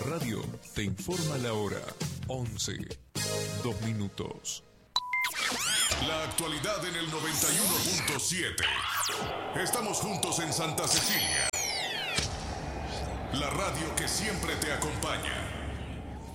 radio te informa la hora. 11, 2 minutos. La actualidad en el 91.7. Estamos juntos en Santa Cecilia. La radio que siempre te acompaña.